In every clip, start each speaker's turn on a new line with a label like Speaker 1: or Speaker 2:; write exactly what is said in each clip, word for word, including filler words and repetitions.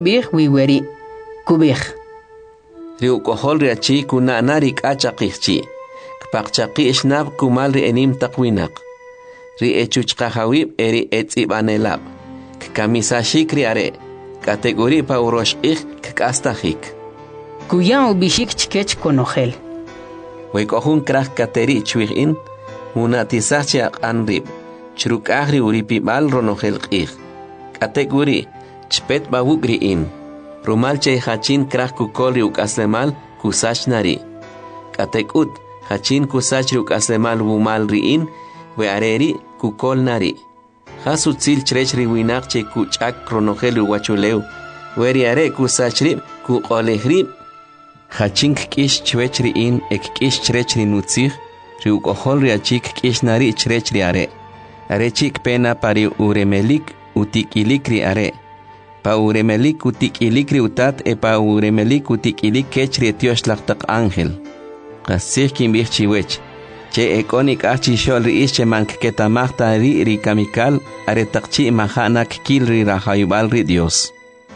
Speaker 1: Bih wiweri, kubih.
Speaker 2: Riu kohol riachi kuna nari kachaqihchi. Kpaqchaqi ishnab kumal ri enim taqwinak. Ri echuchqahawib eri etsibanelab. Kamisashik ri are. Kategori pa uroshqih kastahik.
Speaker 1: Kuya ubishik chkech konogel.
Speaker 2: Wekohun krah kateri chwihin. Munatisachia anrib. Chrukahri uripibal ronogel qih. Kategori chpet bawugri in. Rumal che hachin krah kukol ukaslemal kusachnari. Katekut hachin kusach ukaslemal wumal riin we areri kukol nari. Hasutzil chrech riwinak che kuchak ronogel uwachuleu. Weri are kusachrib kukolehrib. Hachin kish chwech riin ek kish chrech rinutzih. Riukohol riachik kish nari chrech riare. Arechik pena pari uremelik utikilik ri are. Pa uremelik utikilik ri utat e pa uremelik utikilik kech ri tioslaqtaq ángel. Qasih kimbih chiwech. Che ekonik achi shol ri ische manketamahta ri ri kamikal are taqchi mahanak kil ri rahayubal ri Dios.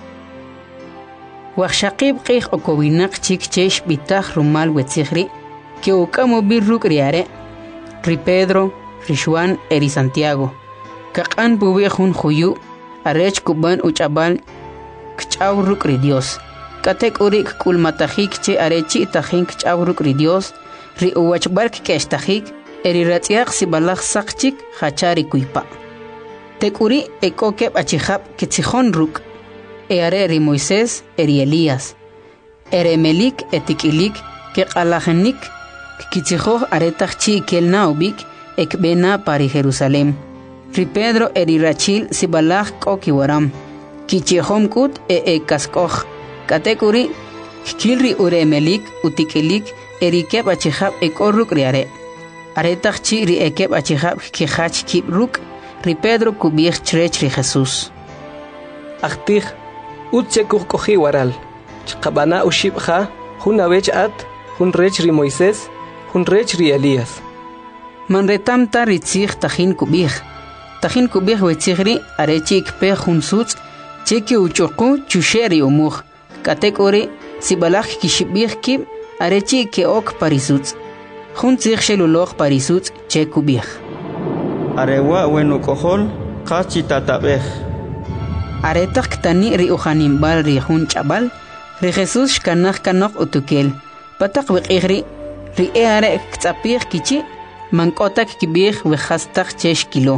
Speaker 1: Waqshaqib qih okowinak chik chesh bitah rumal wetzihri que ukamo birruk riare. Ri Pedro, ri Juan eri Santiago. Kaqan bubihun huyu arech kuban uchabal kchauruk ri Dios. Katek urik kulmatahik che arechi tahin kchauruk ri Dios. Ri uwachbark keshtahik eri ratiaq sibalach sakchik hachari kuipa. Tekuri ekokeb achihab kitzihon ruk. E are ri Moisés eri Elías. Ere melik etikilik ke qalahenik kitzihoh aretach chi kelna ubik ekbena pari Jerusalem. Ri Pedro eri rachil sibalach kokiwaram. Kichihom kut e e kaskoh. Katekuri kilri uremelik utikilik eri keb achihab ekorruk riare. Aretach chi ri ekeb achihab kihach kibruk. Ri Pedro kubich chrech ri Jesús.
Speaker 3: Achtih utchekuh kohi waral. Chqabana ushibha hunawech at hun rech ri Moisés hun rech ri Elías.
Speaker 1: Manretamta ritzih tahin kubich. Tahin kubich wetzihri arechik pe hunsutz cheki uchoku chusheri umuch. Katekori sibalach kishibich kib arechi ke ok parisutz. Huntzich shelulok parisutz che kubich.
Speaker 4: Arewa wenu kohol qachi tatabej.
Speaker 1: Aretak tani ri uhanimbal ri hun chabal ri Jesús kanach kanok utukel. Patak wiqihri ri eare ktsapich kichi mankotak kibich wehastak chesh kilo.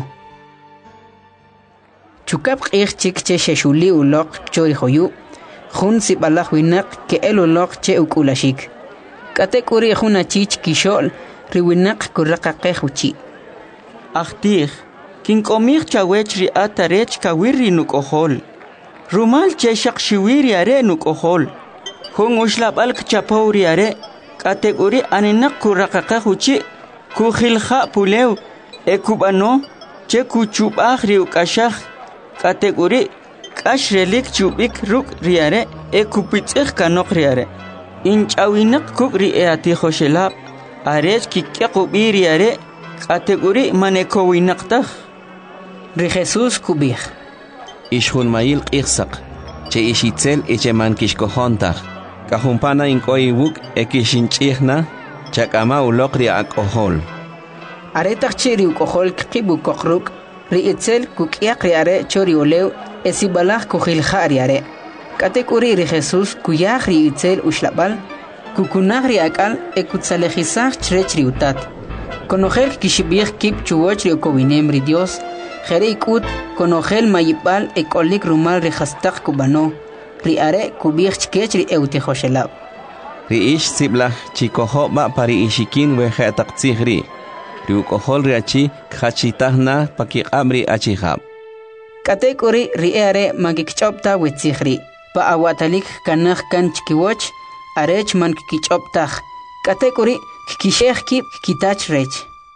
Speaker 1: Chukap qih chik che sheshuli ulok chori hoyu. Hun sibalach winak ke el ulok che ukulashik. Katekuri hun achich kishol ri winak kuraqaqeh uchi.
Speaker 4: Achtih kin komich chawech ri atarech kawiri nukohol. Rumal che shakshiwiri are nukohol. Hun ushlabal kchapauri are. Kategori aninak kuraqaqeh uchi. Kukhilha pulew ekubano che kuchubah ri ukashah. Kategori kashrelik chubik ruk riare ekupitsikh kanok riare. Inchawinak kuk ri eati khoshelab. Arech kikyaqubi riare. Kategori manekowinaqtah.
Speaker 1: Ri Jesús kubih.
Speaker 2: Ishun mayil qihsaq. Che ishitzel eche mankishkohontah. Kahumpana inkoi wuk ekishinchihna. Chakama ulok ri akohol.
Speaker 1: Aretach chiri ukohol kibu kokruk. Ri itzel kukiak riare chori olew. Esibalach kuhilha riare. Katekuri ri Jesús kuyah ri itzel ushlabal. Kukunah ri akal ekutsalejisach chrech ri utat. Conogel kishibich kip chuwoch ri okowinem ri Dios. Jere ikut conogel mayipal ekolik rumal ri hastak kubano. Ri are kubich chkech ri eutihoshelab.
Speaker 2: Ri ish siblah chikoho ba pari ishikin wehe taqtzihri. Ri ukohol ri achi khachitahna pakiqamri achihab.
Speaker 1: Katekuri ri are magikchopta wetzihri. Pa awatalik kanach kan chkiwoch arech man kichoptah. Katekuri kisheh kip kitach rech.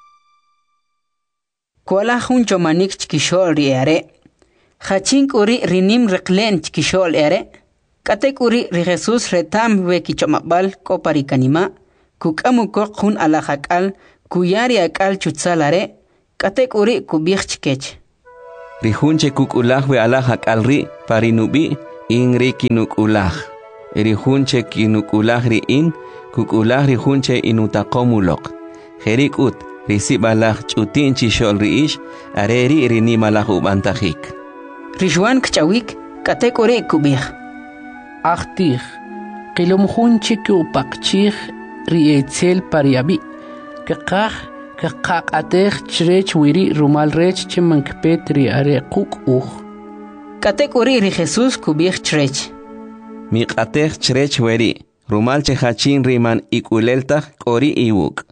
Speaker 1: Kuala huncho manik chkishol ri are. Hachink uri rinim reklen chkishol are. Katekuri ri Jesús retam we kichomabal ko parikanima. Kukamu kok hun alahakal kuyari akal chutsalare. Katekuri kubich chkech.
Speaker 2: Rihunche kukulah we alahakal ri parinubi inri kinuk'ulaj ri junche kinuk'ulaj ri in kuk'ulaj ri junche inutaqomuloq jerik'ut risibalaj ch'utin chixol ri'ix areri rinimalaj ub'antajik
Speaker 1: Rishwan kchawik katek ore kubij
Speaker 5: Achtij qilum junche kupaqchij rietzel pariabi kaqaj kaqaqatej chrech wiri rumal rech chimankpet ri are quk'uj
Speaker 1: katek ore ri Jesús kubij chrech
Speaker 2: miq'atej chrech weri rumal chejachin riman ik'uleltaj k'ori iwuk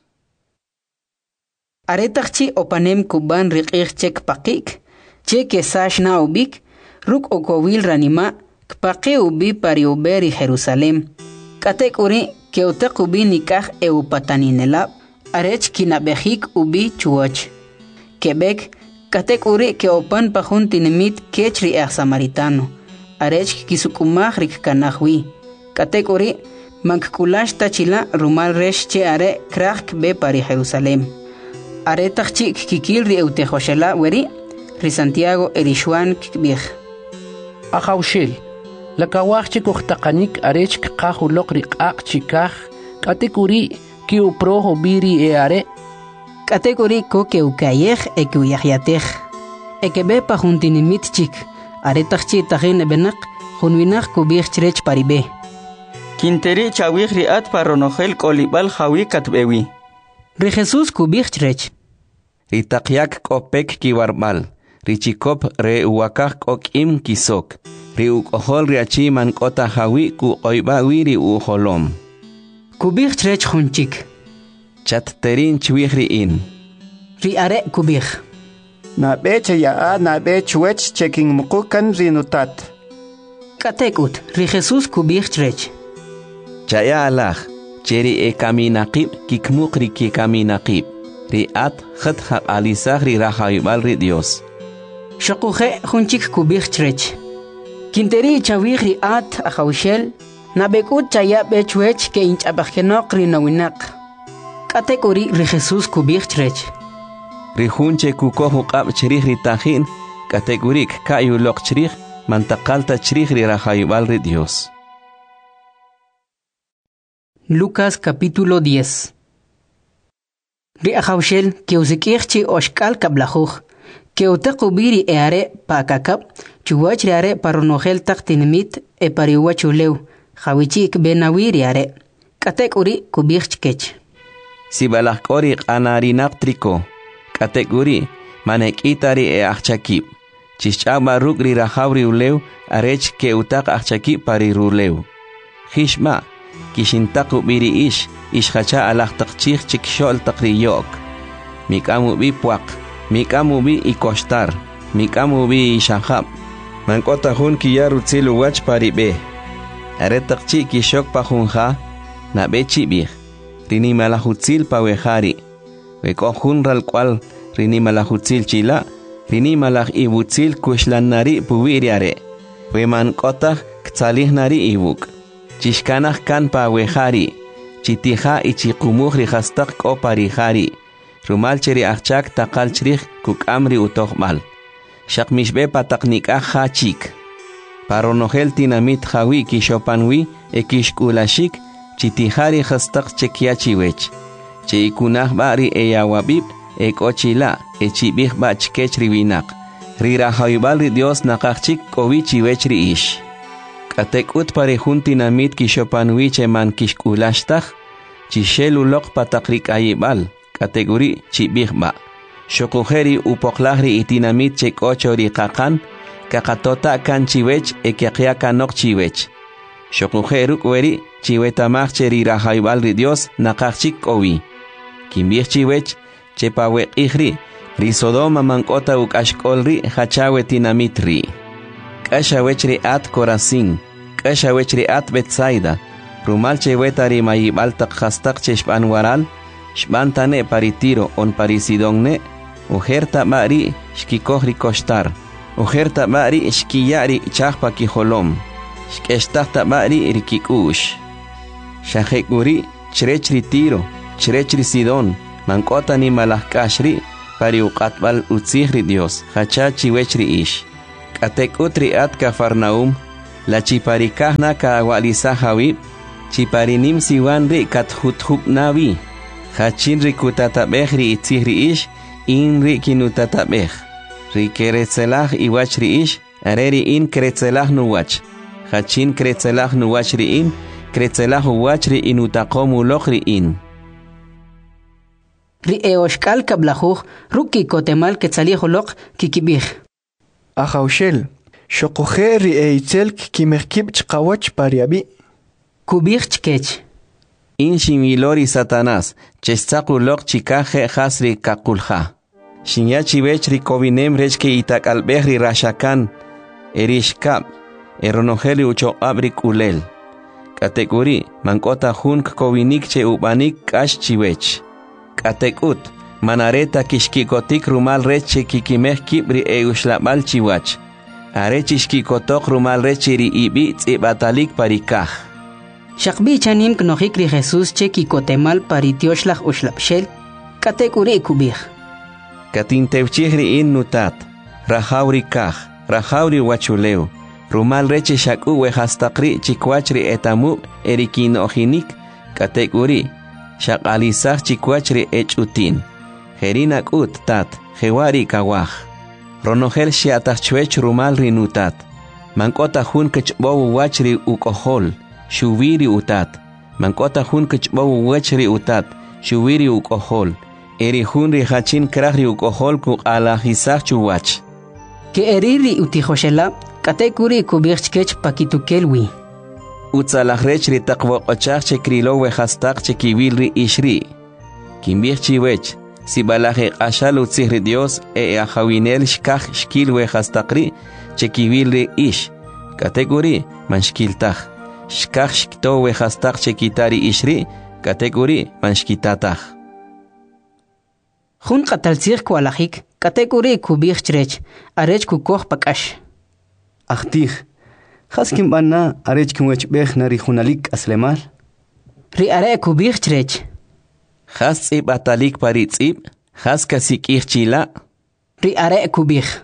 Speaker 1: Aretajchi opanem kuban riq'ij chek paqik che kesash na ubik ruk okowil ranima kpaqi ubi pari uberi Jerusalem katek ore que utaq ubi nikaj eupataninelab arech kinabejik ubi chuoch Quebec katek ure que opan pajun tinimit kechri a samaritano arech kisukumaj rik kanajwi katek ure mankulash tachila rumal resh che are kraj be pari Jerusalem are tajchi kikil ri eutejoshela weri ri Santiago erishwan kbij
Speaker 5: Ajawshel la kawachchi kuhtaqanik arech kqajuloq riqaq chikaj katekuri ki uprojo biri e are
Speaker 1: katekuri ko ke ukayej e ke uyahyatej e ke be pa juntinimit chik are tajchi tajin benaq junwinaj kubij chrech paribe
Speaker 4: Quinteri chawij riat paronojel kolibal jawi katbewi
Speaker 1: Ri Jesús kubij chrech
Speaker 2: Ritaqyak k'opek kiwarbal Richikop re uwakaj k'ok'im kisok ri uk'ojol riachi mank'ota jawi kuq'oyba wiri ujolom
Speaker 1: kubij chrech junchik
Speaker 2: chatterin chwij ri'in
Speaker 1: ri are kubij
Speaker 6: na beche ya na bech wech checking mukukan rinutat
Speaker 1: katekut ri Jesús kubij chrech
Speaker 2: chaya alaj cheri e kaminaqib kikmuq ri ki kaminaqib ri at khat haq alisaj ri rajaybal ri Dios
Speaker 1: Shokuje junchik kubij chrech Quinteri chawij ri at ajawshel nabekut chaya bechwech ke inch'abajkenoq ri nawinaq katekuri ri Jesús kubij chrech
Speaker 2: ri junche kukoju q'ab' chrij ri tajin kategurik ka'yuloq chrij mantaqalta chrij ri rajaybal ri Dios
Speaker 1: Lucas capítulo diez Ri ajawshel ke usikijchi oshkal kablajuj que utaqubiri e are pakakap chuwach ri are paronojel taqtinimit e pariwachuleu jawichik benawiri are katek uri kubij chkech
Speaker 2: sibalaj k'ori q'anarinaq triko katek uri manek'itari e ajchakib chixch'aba ruk' ri rajawri ulew arech ke utaq ajchakib pari rulew jixma kixintaq ubiri ix ixjacha alaj taqchij chikxo'l taq ri yo'k mik'am ubi puaq Mik'am ubi ikostar, mik'am ubi ishajab. Mank'ota jun kiyar utzil uwach paribe. Are taqchi kishok pa junja, nabe chibij. Rini malahutzil pa wejari. Weko jun ralkwal rini malahutzil chila, rini malaj ibutzil kushlannari puwiriare. We mank'ota ktzalih nari ibuk. Chishkanaj kan pa wejari. Chitija ichiqumuj rijastaq k'o parijari. Rumal cheri achak taqal chrij kuk'amri utojb'al xaq mixb'e pataqnik'aj jachik paronojel tinamit jawi kixopanwi e kixk'ulaxik chitijari jastaq chekyachiwech che ikunaj b'ari e yawabib e k'ochila e chib'ij b'a chkech ri winaq ri rajaybal ri Dios naqajchik k'owi chiwech ri ix k'atek'ut pari jun tinamit kixopanwi che man kixk'ulaxtaj chixel uloq pataq ri k'ayib'al kategori chibijba shokujeri upoqlajri itinamit chekocho ri qaqan kakatota kan chiwech e keqya kanok chiwech shokujeru kweri chiwetamaj cheri rajaybal ri Dios naqajchik owi kimbij chiwech chepawe qijri ri Sodoma mankota ukashkol ri hachawe tinamit ri kashawech ri at Corazín kashawech ri at Betsaida rumal cheweta ri mayibal taqhastaq cheshpan waral Shbantane pari Tiro on pari Sidonne, ujerta mari shkikohri kostar, ujerta mari shkiyari chahpa kijolom, shkestahta mari rikikush. Shahekuri chrechri Tiro, chrechri Sidon, mankota ni malahkashri, pari uqatbal utzihri Dios, hacha chiwechri ish. Katek utri at Cafarnaum, la chiparikahna ka awalisa hawib, chiparinim siwan ri kat huthub nawi, hachin ri kutatabeh ri itzih ri ish, in ri kinutatabeh, ri keretzelah iwach ri ish, areri in keretzelah nuwach, hachin keretzelah nuwach ri in, keretzelah uwach ri inutakomuloch ri in.
Speaker 1: Ri eoshkal kablajuj, ruki kotemal ketzaliholok kikibij.
Speaker 3: Ajaushel, shokoje ri eitzel kimekib chqawach pariabi.
Speaker 1: Kubij chkech.
Speaker 2: In shimilori Satanás, chestakulok chikaje hasri kakulja. Shinyachi bechri kovinem rechke itak albehri rashakan, erishkab, eronojeli ucho abrik ulel. Kategori, mankota hunk kovinik che ubanik kash chivech. Katekut, manareta kishkikotik rumal reche kikimeh kibri eushlabal chiwach. Are chishkikotok rumal reche ri ibi tzibatalik parikaj.
Speaker 1: Shakbi chanim knohik ri Jesús che kikotemal paritioshlah ushlapshel, kategori kubij.
Speaker 2: Katintevchihri in nutat, rahauri kaj, rahauri wachuleu. Rumal reche shaku wehastakri chikwachri etamu erikin ojinik, kategori. Shakalisach chikwachri echutin. Herinak ut tat, hewari kawaj. Ronogel shiatachwech rumal rinutat. Mankota hun kechbowu wachri ukohol, shuviri utat. Mankota hun kechbowu wachri utat, shuviri ukohol. Eri hun rihachin krahri ukohol kuk alahisach chuwach.
Speaker 1: Ke eriri utijoshela, katekuri kubirchkech pakitukelwi.
Speaker 2: Utzalahrech ri taqwoqochach che krilo wehastak che kibil ri ishri. Kimbich chiwech, si balaje ashal utzihri Dios e ahawinel shkaj shkil wehastakri che kibil ri ish. Kategori man shkiltaj. Shkaj shkto wehastak che kitari ishri, kategori man shkitataj.
Speaker 1: Jun qataltzir kwalajik, kategori kubich chrech, arech kukoh pakash.
Speaker 6: Achtij. Haskim banna arech kumwech bech nari hunalik aslemal.
Speaker 1: Ri are kubich chrech.
Speaker 2: Has tzib atalik paritzib, has kasik irchila.
Speaker 1: Ri are kubich.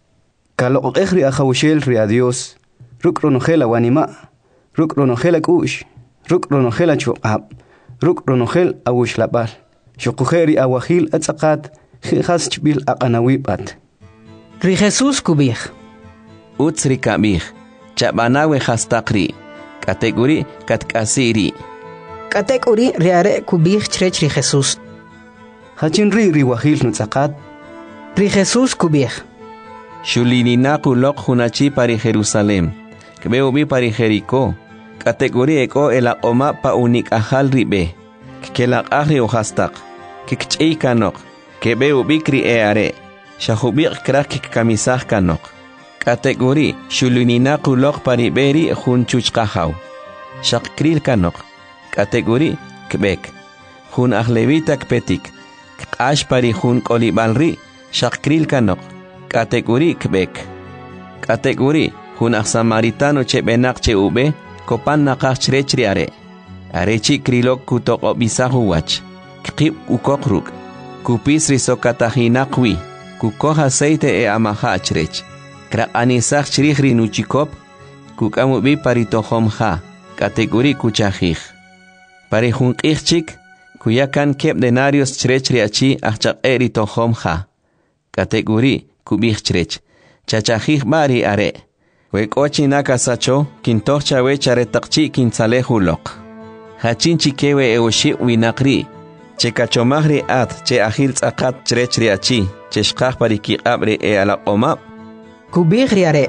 Speaker 6: Kalo echri ajawshel ri adios. Ruk ronogela wanima. Ruk ronogela kush. Ruk ronogela chuab. Ruk ronogel awush labal. Shokujeri awahil atzakat. Has chbil aqanawibat.
Speaker 1: Ri Jesús kubich.
Speaker 2: Utzri kabich. Chabanawe hastakri. Kategori katkasiri.
Speaker 1: Kategori riare kubich chrech ri Jesús.
Speaker 6: Hachin ri ri wahil nutzakat.
Speaker 1: Ri Jesús kubich.
Speaker 2: Shulinina kulok hunachi pari Jerusalem. Kbeo bi pari Jericó. Kategori eko el oma pa unik ahal ribe. Kelak ahri o hastak. Kikchei kanok. Kbeo bi kri eare. Shahubik krak kikamisah kanok. Kategori shulunina kulok pariberi hun chuchkahaw. Shakril kanok. Kategori kbek. Hun ahlevita kpetik. Kash pari hun kolibalri. Shakril kanok. Kategori kbek. Kategori hun samaritano che benak che ube. Kopan nakach chrechriare. Arechi krilok kutok obisahu wach. Kip ukokruk. Kupis risokatahinakwi. Kukoh aceite e amaha chrech. Krak anisach chrihri nuchikop, kukamu bi paritohom ha, kategori kuchajij. Pari junqijchik, kuyakan kep denarios chrechri achi achak eri tohom ha, kategori kubij chrech. Chachajij bari are. Wekochi naka sacho, kintoch chawe charetakchi kintzalehulok. Hachin chikewe eoshi winakri. Che kachomahri at, che ahil tzakat chrechri achi, che shkaj pariki abre e ala omap.
Speaker 1: Kubich riare.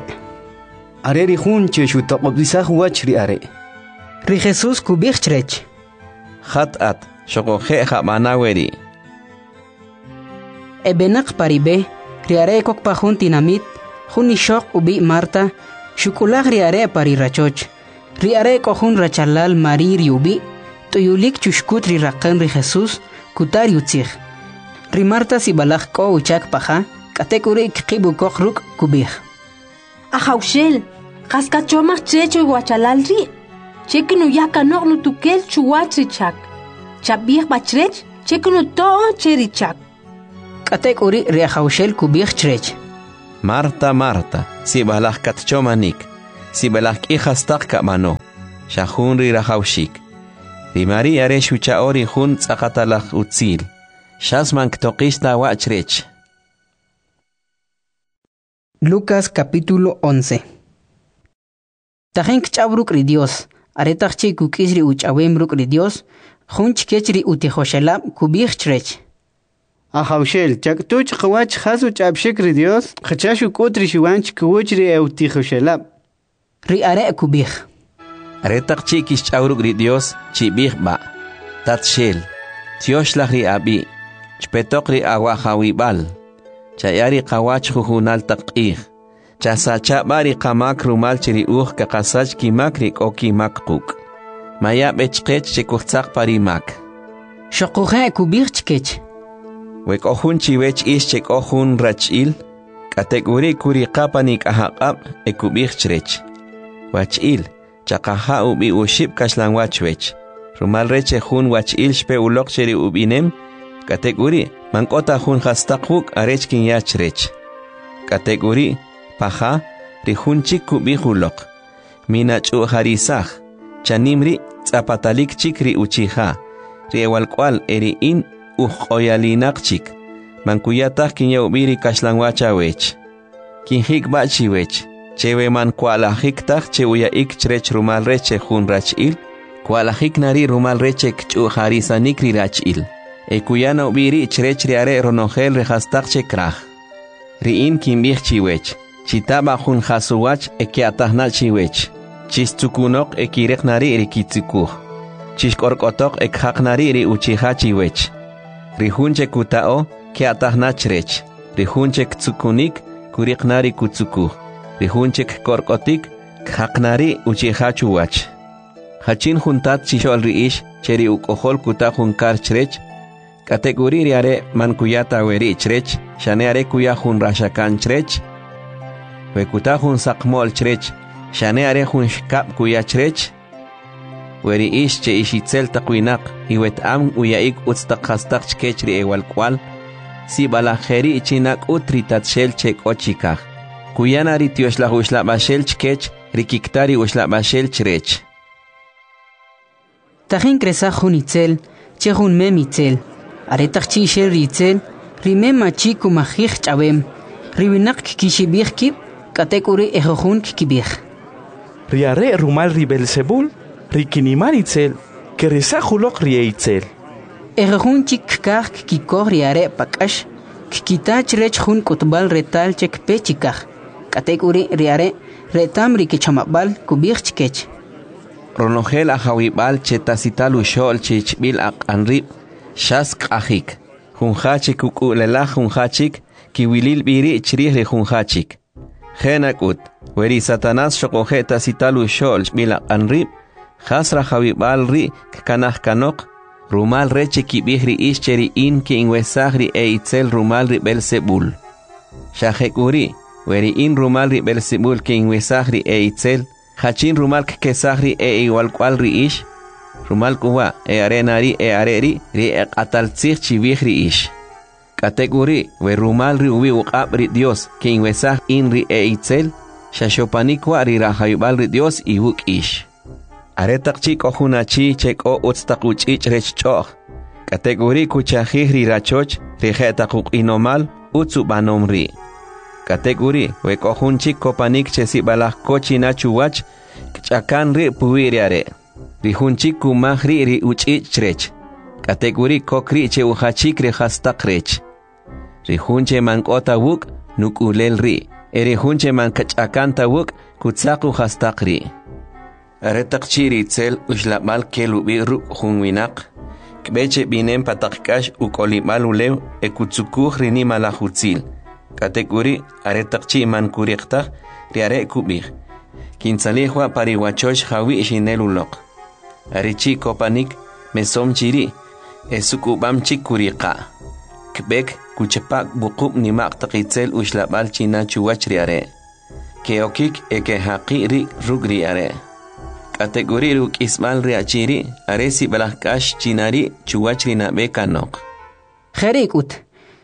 Speaker 6: Are ri hun che shutaqobdisah wach ri are.
Speaker 1: Ri Jesús kubich chrech.
Speaker 2: Hat at, shokoje jamanaweri.
Speaker 1: Ebenak paribe, riare kok pahun tinamit, hun ishok ubi Marta, shukulag riare pari rachoch. Riare kohun rachalal mari riubi, tuyulik chushkut ri rakan ri Jesús, kutar yutzig. Ri Marta si balag ko uchak paha, kategori kibu kokhruk kubih.
Speaker 7: Ajaushel, kaskachomach checho guachalalri. Chekinu yaka no no tukel chuwatri chak. Chabih bachrech, chekinu to cherichak.
Speaker 1: Kategori ri ajaushel kubih chrech.
Speaker 2: Marta, Marta, si balag katchomanik. si balak ihastak kamano shahun ri rahawshik rimari are shucha ori hun tsakatalak utzil shasman ktoqista wachrech.
Speaker 1: Lucas capítulo once. Tajen kchabrukri Dios aretachchi kukisri uchawembrukri Dios junch kechri utihoshalab kubichrech.
Speaker 6: Ahaushel, chaktuch qawach hasu chabshikri Dios, khachashu kutri shiwanch kuchri eutihoshalab.
Speaker 1: Ri are kubich.
Speaker 2: Aretak chikis chaurukri Dios chibich ba. Tatshel. Tioshlahri abi. Chpetokri awahawi bal. Chayari qawach jujunal taqih. Chasacha bari qamak rumal chiri uj kakasach kimakri oki makquk. Maya bechqech chikuchaq parimak.
Speaker 1: Shokuhe kubich
Speaker 2: Wek ohun chiwech ish chek ohun rachil. Kategori kuri qapanik ahaqab ekubich chrech. Wachil. Chakaha ubi ushib kashlan wachwech. Rumal reche hun wachil shpe ulok chiri ubinem. Kategori mankota hun hastaquk arech kin yachrech. Kategori paha rihun chiku bihulok. Minachu harisaj. Chanimri zapatalik chikri uchiha. Riewalkwal eri in ujoyalinakchik. Mankuyatah kin yaubiri kashlanwachawech. Kin hikbachiwech. Chewe man kualahiktaj che uyaik chrech rumal reche hun rachil. Kualahik nari rumal reche kchu harisanikri rachil. Ekuyana ubiri chrech riare ronogel rehastak che kraj. Riin kimbich chiwech. Chitaba hun hasuwach ekiatahna chiwech. Chistukunok ekirek nari rikitsukuj. Chishkorkotok ekhak nari ri uchiha chiwech. Rihunche kutao kiatahna chrech. Rihunche ktsukunik kurik nari kutsukuj. Rihunche korkotik khak nari uchiha chuwach. Hachin juntat chishol riish cheri ukohol kuta junkar chrech. Kategori riare mankuyata weri chrech. Shaneare kuya hun rashakan chrech. Wekuta hun sakmol chrech. Shaneare hun shkap kuya chrech. Weri ish che ishitzel takwinak. Iwet am uyaik utstakastak chkechri ewal kwal. Si balajeri chinak utri tatshel chek ochikaj. Kuyanari tioshlah ushlabashel chkech. Rikiktari ushlabashel chrech.
Speaker 1: Tajen kresaj hun itzel. Che hun mem itzel. Aretak chi shel itzel. Rimem machi kumajij chabem. Ribinak kishibij kip. Katekuri ejojun kibij.
Speaker 8: Riare rumal ribelsebul. Rikinimar itzel. Keresajulok rieitzel.
Speaker 1: Ejojun chik kaj kikoj riare pakash. Kikitach rech hun kutbal retal chek pechikaj. Katekuri riare retam rikichamabal kubij chkech.
Speaker 2: Ronogel ahawibal chetasital ushol chichbil ak anrib. Shask ahik. Junhachik kukulelaj junhachik. Kiwilil biri chrih junhachik. Genakut, weri Satanás shokojeta sitalu shol bila anrib, hasra hawibal ri kanah kanok, rumal reche kibihri ischeri in ki inwesagri e itzel rumal ri Belzebul. Shahekuri, weri in rumal ri Belzebul ki inwesagri e itzel, hachin rumal kesagri e igualqual ri ish, rumal kuwa e arenari e areri ri e ataltzir chibihri ish. Kategori we rumal ri ubi uqab ri Dios que inwesaj in ri e itzel shashopanikwa ri rahayubal ri Dios i wuk ish. Aretak chik ohunachi chek o utstakuch ich rech choch. Kategori kuchajih ri rachoch ri jetakuk inomal utsu banom ri. Kategori we kohun chik kopanik chesi balaj kochina chuwach kchakan ri puwiriare. Ri hun chik kumaj ri ri uch ich rech. Kategori kokri che uhachik ri hastak rech. Rihunche mankota wuk nukulel ri. Erihunche mankachakanta wuk kutsaku hastakri. Aretak chiri tzel ushlamal kelubi ruk hunwinak. Kbeche binem patakkash ukolimal ulew ekutsukuj rini malahutzil. Kategori aretak chi mankurikta riare kubig. Kinsalihwa pariwachosh hawi shinel ulok. Arichi kopanik mesom chiri. Esukubam chikurika. Kbek kuchepak bukub ni mak takitzel ushlabal china chuwach riare. Keokik eke haqi ri rug riare. Kategori ruk ismal riachiri aresi balakash chinari chuwach rina bekanok.
Speaker 1: Kherikut.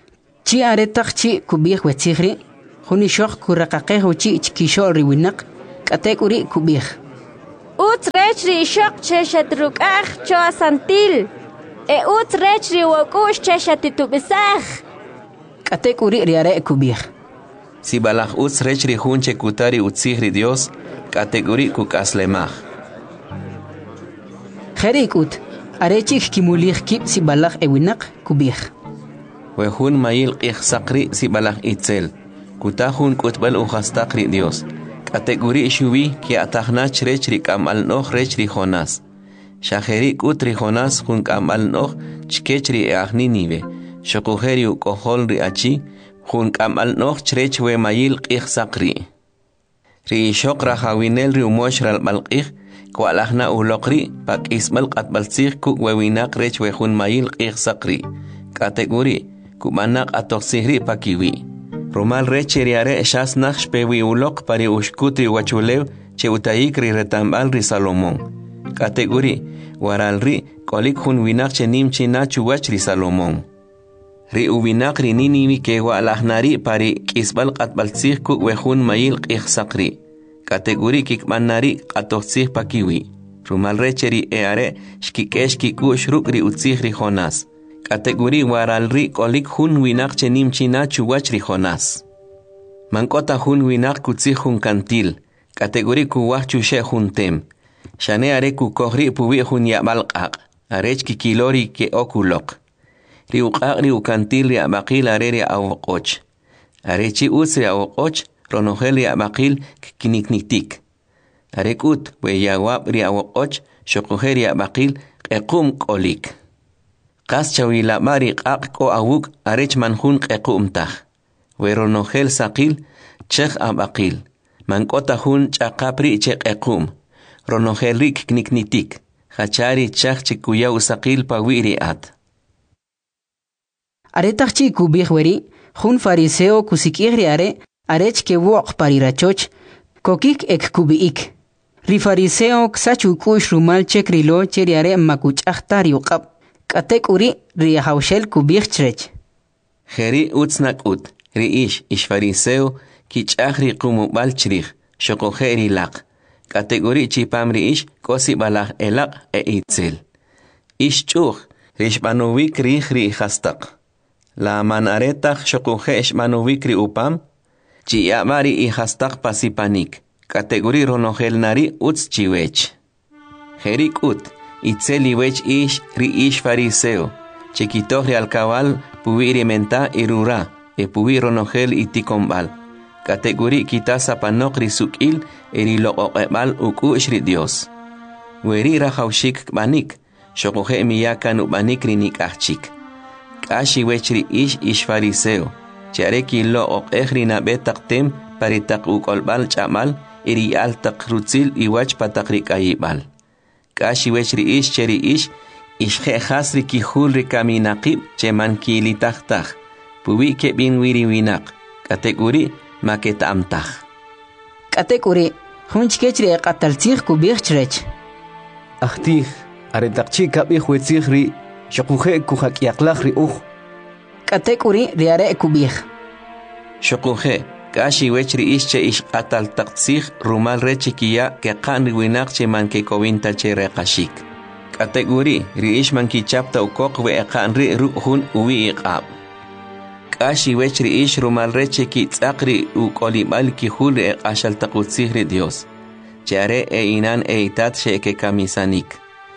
Speaker 1: Chi aretak chi kubih wetzigri. Huni shok kurakaqeh uchi ichkishol riwinak. Katekuri kubih.
Speaker 9: Uts rechri shok cheshatrukach cho asantil. E uts rechri wakush cheshatitubisach.
Speaker 1: Katekuri riare kubih.
Speaker 2: Si balach uts rechri hunche kutari utsihri Dios, kategori kukaslemach.
Speaker 1: Jerikut, arechik kimulih kip si balach ewinak kubih.
Speaker 2: Wehun mayil qih sakri si balach itzel. Kutahun kutbal uhastakri Dios. Kategori shubi ki atahnach rechri kamal noh rechri Jonas. Shaheri kutri Jonas hun kamal noh chkechri eahni nive. Shokuheri ukoholri achi hun kamal noh chrechwe mayil qih sakri. Ri shokra hawinel ri umoshral balqih kwalahna ulokri pak ismal qatbalsih ku wewinak rechwe hun mayil qih sakri. Kategori kumanak atoksihri pakiwi. Romal recheriare shasnach shpewi ulok pari ushkutri wachulew che utaikri retambal ri Salomón. Kategori waral ri kolik hun winak che nimchi nachu wach ri Salomón. Ri uwinak ri niniwi ke walahnari pari kisbal qatbalsih ku wehun mayil qih sakri. Kategori kikmanari qatoksih pakiwi. Romal recheri eare shkikeshki ku shrukri utsih ri Jonas. Kategori waral ri kolik hun winak che nimchi nachu wach ri Jonas. Mankota hun winak kutsih hun kantil. Kategori ku wachu she hun tem. Shane are ku kohri puwi hun yabal qaq. Arech ki kilori ke okulok. Ri uqaq ri ukantil ri abaqil are ri awoqoch. Arechi uts ri awoqoch ronohel ri abaqil kinikniktik. Arekut we yawab ri awoqoch shokuher ri abaqil qequm kolik. Qas chawila mari qaq ko awuk arech manhun qequmtah. Weronogel saqil chekh abaqil. Mankota hun chaqapri che qequm. Ronogel rik kniknitik. Hachari chakh chikuya usaqil pawiri at.
Speaker 1: Aretach chi kubih weri hun fariseo kusikihri are arech ke wok parirachoch kokik ek kubiik. Ri fariseo ksachu kush rumal chekrilo cheri are makuch ahtari uqab. Katek uri ri haushel kubih chrech.
Speaker 2: Heri utsnak ut, ri ish ish fariseo ki chahri qumubal chrich, shokoheri laq. Kategori chipam ri ish kosi balach elaq e itzel. Ish chuch, rish manuvik rich ri hastaq. La manaretach shokohe ish manuvik ri upam, chi yamari i hastaq pasipanik. Kategori ronogel nari uts chiwech. Herik ut, itzeli wech ish ri ish fariseo. Chequitoh ri alcabal puiri menta irura. E puiri ronogel itikombal. Kategori kita sapanok ri sukil eri loqoqebal uku ishri Dios. Weri rahaushik banik. Shokohe miyakan ubanik ri nikachik. Kashi wech ri ish ish fariseo. Chareki loqoqeh ri nabetaktem paritak ukolbal chamal eri altak rutzil iwach patakri kayibal. Kashi wechri ish cheri ish ish he hasri ki hulri kaminaqib che mankili tahtah. Puwi ke bin wiri winak. Kategori maket amtah.
Speaker 1: Kategori hunch kechri qataltih kubih chrech.
Speaker 6: Ahtih aretakchi kabih wetzih ri shokuhe kuhak yaklach ri uj.
Speaker 1: Kategori riare kubih.
Speaker 2: Shokuhe kashi wechri ish che ish qatal taqtsih rumal rechikiya ke qan winak che manke kowinta che reqashik. Kategori ri ish manki chapta ukok we qan ri ruhun uwi iqab. Kashi wechri ish rumal rechiki tsaqri ukolibal ki hul eqashal taqutsih ri Dios. Chare e inan e itat she ke kamisanik.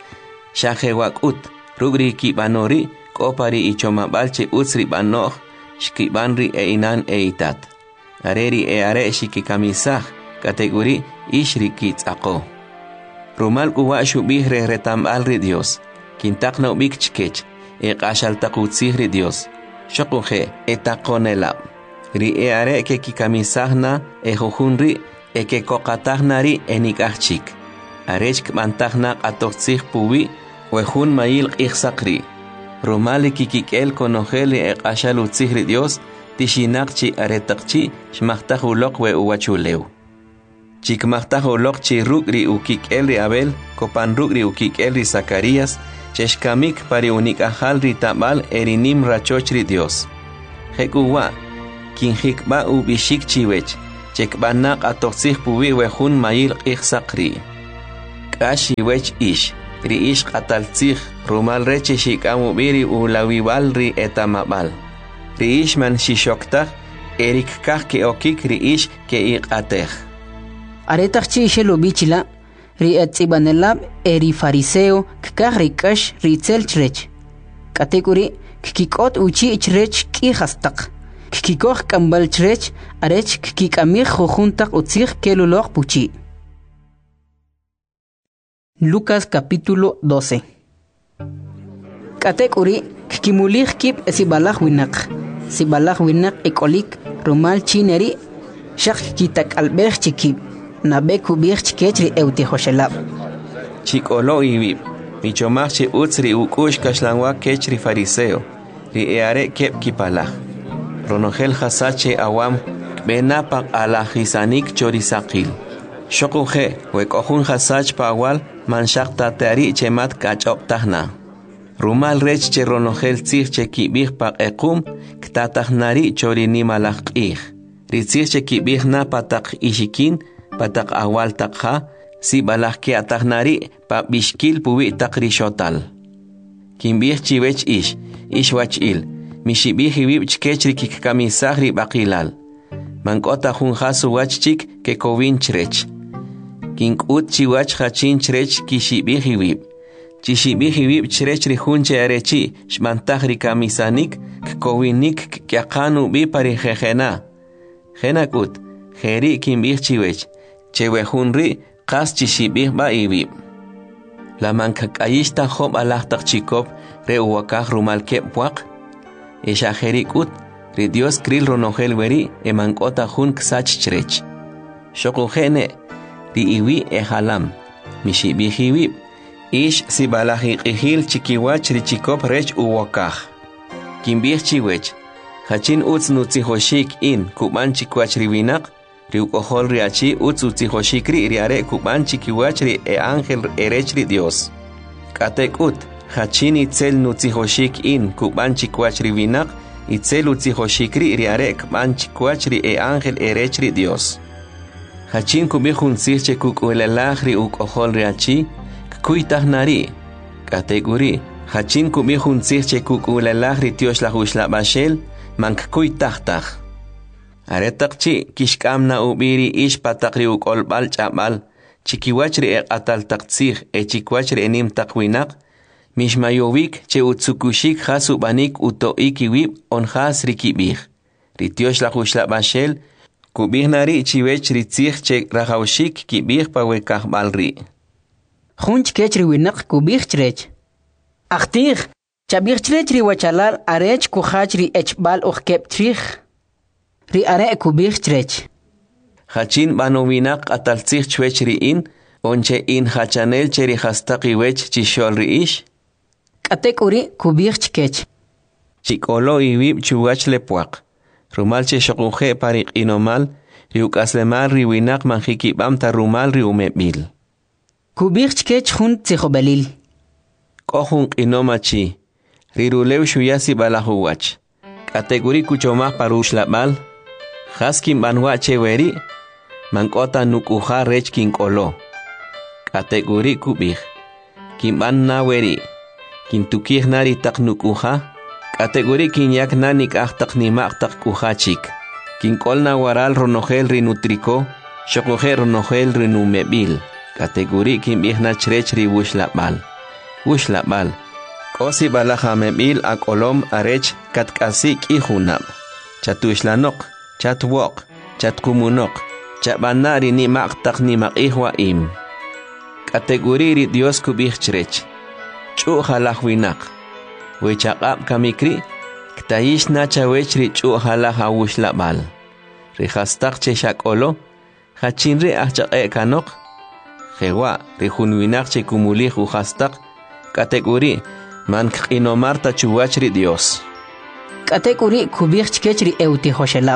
Speaker 2: Shahe wakut rugri ki banori kopari ichomabal che utsri banoh shkibanri e inan e itat. Areri e are shiki kamisah kategori ishri kitsaqo. Rumal kuwa shubih re retambal ri Dios. Kintakna ubik chkech e qashal taqutsih ri Dios. Shokuhe etaqonela. Ri e are ke kikamisahna e jujunri e ke kokatahnari e nikachik. Arechk mantahna atoksih puwi wehun mayil qihsakri. Rumali kikikel konojeli e qashal utsih ri Dios. Tishinakchi aretakchi shmachtaj ulok we uwachulew. Chikmachtaj ulok chi rugri ukik elri Abel, kopan rugri ukik elri Zacarías, cheshkamik pari unik ajal ri tamal erinim rachochri Dios. Hekuwa, kinhikba ubishik chiwech, chekbanak atoxih puwi wehun mayil qihsaqri. Kashi wech ish, ri ish qataltzih, rumal reche shikamu biri ulawiwal ri etamabal. Ri ish man shishoktak, erik kah ke okik ri ish ke iqateh.
Speaker 1: Aretach ishelo bichila, ri etzibanelab eri fariseo kkah ri kash ri tselchrech. Kategori kikikot uchi ichrech ki hastak. Kikikoh kambal chrech arech kikikamih jojuntak utzih kelulog puchi. Lucas capítulo doce. Kategori kikimulih kip sibalach winak. Sibalach winak ekolik rumal chineri shak kitak albech chikip. Nabeku bich chikechri euti hoshelab.
Speaker 2: Chikolo iwib. Michomach chi utzri ukush kashlangwa kechri fariseo. Ri eare kep kipalach. Ronogel hasache awam benapak ala hisanik chorisakil. Shokuje wekohun hasach pawal manshak tatari chemat kachop tahna. Rumal rech che ronogel tzih che kibih pak ekum ktatahnari chorini malak ih. Ritzih che kibih na patak ishikin patak awal takha si balak ke atahnari pa bishkil puwi takrishotal. Kimbih chiwech ish ish wach il. Mishibih hibib chkechri kikamisahri bakilal. Mankota hun hasu wachchik ke kovin chrech. Kinkut chiwach hachin chrech kishibih hibib. Chishibih hibib chrechri hunche arechi shmantahri kamisanik kovinik kyakanu bi pari jejena. Jenakut, jeri kimbih chiwech. Chewe hunri kas chishibih ba ibib. La mankakayishta hob alahtak chikop re uwakah rumal kepwak. Esha jerikut, ri Dios kril ronogel weri emankota hun ksach chrech. Shokujene, ri iwi ehalam, mishibihiwib, ish si balahi qihil chikiwach ri chikop rech uwakah. Kimbih chiwech, hachin utz nutzihoshik in kuban chikwach riwinak, ri ukohol ri achi utz utzihoshik ri riare kuban chikiwach ri e angel erech ri Dios. Katek ut, hachin itzel nutzihoshik in kuban chikwach riwinak, itzel utzihoshikri riare kuban chikwach ri e angel erech ri Dios. Hachin kubihun sirche kukuelalach ri ukohol ri achi, kuitahnari. Kategori, hachin kubihun sirche kukuelalach ri Dios la hushla bashel, mank kuitahtach. Aretakchi kishkamna ubiri ish patakri ukolbal chabal, chikiwach ri e atal taktsih e chikwach ri enim takwinak, Mishmayovik che utsukushik hasubanik utoikiwib on has rikibih. Ritiosh la hushla bashel, kubih nari chiwech ritzich che rahaushik kibih pawekah balri.
Speaker 1: Hunch kechri winak kubih chrech. Achtich, chabih chrech ri wachalal arech kuhach ri echbal ukep trich. Ri are kubih chrech.
Speaker 2: Hachin banowinak ataltzich chwech ri in, onche in hachanel cheri hastaki wech chishol ri ish.
Speaker 1: Kategori kubih chkech.
Speaker 2: Chikolo iwib chuwach lepuak. Rumal che shokuje parik inomal, riuk aslemal riwinak manjikibam ta rumal riumebil.
Speaker 1: Kubih chkech hun tzihobelil.
Speaker 2: Kohun inomachi, rirulew shuyasi balahuwach. Kategori kuchomah parush labal, haskim banwache weri, mankota nukuha rech kinkolo. Kategori kubih, kimban na weri. Kintukih nari tak nukuha, kategori kinyak nanik ahtak nimak tak kuhachik. Kinkol na waral ronogel rinutriko, shokogel ronogel rinumebil. Kategori kinbih na chrech ri wushlabal. Wushlabal. Kosi balaha mebil akolom arech katkasik ihunab. Chatushlanok, chatwok, chatkumunok, chabanari nimak tak nimak ihwa im. Kategori ri Dios kubih chrech. Chu halah winak. Wechakap kamikri, ktaish nacha wechri chu halah awush labal. Rihastak che shakolo, hachinri ahchak kanok. Jewa, rihun winak che kumulih uhastak, kategori, man kinomarta chuwachri Dios.
Speaker 1: Kategori kubih chkechri euti hoshelab.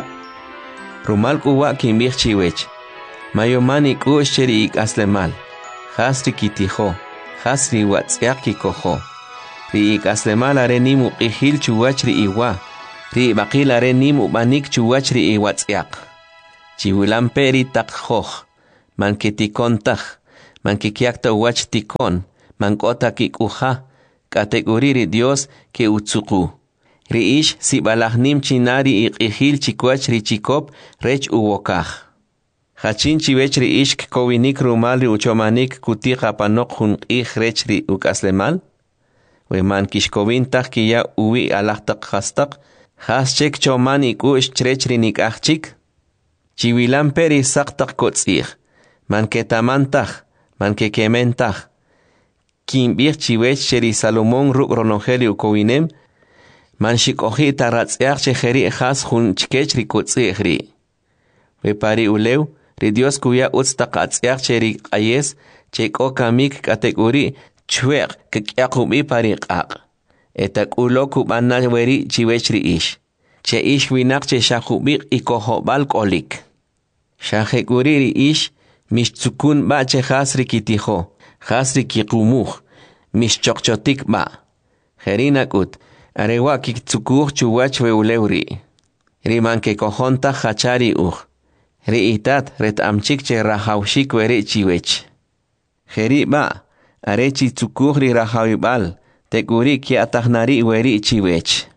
Speaker 2: Rumal kuwa kimbih chiwech. Mayomani kushcheri ik aslemal. Hasri kitiho. Hasri watzyak kikoho. Ri ik aslemal are nimu qihil chuwachri iwa. Ri bakil are nimu banik chuwachri iwatzyak. chiwilan peri tak joj, man kitikontaj, man kikiakta wach tikon, man kota kikuja, kategoriri Dios ke utsuku. Riish si balahnim chinari iqihil chikwach richikop rech uwokaj. Hachin chiwech riish kowinik rumal ri uchomanik kutika panok hun ij rech ri ukaslemal. Weman kishkowintaj kiya uwi alahtak hastak, haschek choman ikush chrech ri nikachik. Chiwilan peri saktak kotzih, man ketamantaj, man kekementaj. Kimbir chiwech cheri Salomón ruk ronogeli ukowinem, man shikohi taratziach chejeri has hun chkech ri kotzih ri. Wepari ulew, ri Dios kuya utztaqatziach cheri ayes, cheko kamik kategori chweq kekyakubi pari qaq. Etak ulo kubana weri chiwech ri ish. Che ish winak che shakubik ikohobal kolik. Shahekuri ri ish, mishtzukun ba che hasri kitijo, hasri kikumuj, mishchokchotik ba. Jerinakut, arewa kikzukuj chuwach weulewri. Riman ke kojonta hachari uj. Ri itat ret amchik che rahawshik weri chiwech. Jeri ba, arechi tzukuj ri rahawibal, tekuri ki atahnari weri chiwech.